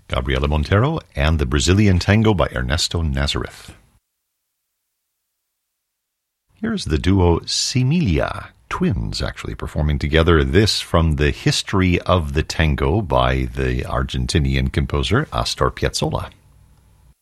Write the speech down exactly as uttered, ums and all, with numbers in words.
Gabriela Montero and the Brazilian Tango by Ernesto Nazareth. Here's the duo Similia, twins actually performing together. This from the History of the Tango by the Argentinian composer Astor Piazzolla.